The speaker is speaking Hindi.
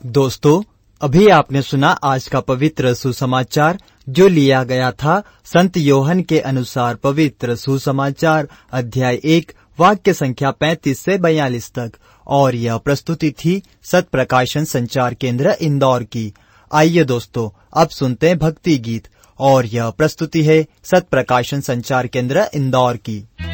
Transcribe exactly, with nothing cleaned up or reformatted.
दोस्तों, अभी आपने सुना आज का पवित्र सुसमाचार जो लिया गया था संत योहन के अनुसार पवित्र सुसमाचार अध्याय एक वाक्य संख्या पैंतीस से बयालीस तक, और यह प्रस्तुति थी सत प्रकाशन संचार केंद्र इंदौर की। आइए दोस्तों, अब सुनते हैं भक्ति गीत, और यह प्रस्तुति है सत प्रकाशन संचार केंद्र इंदौर की।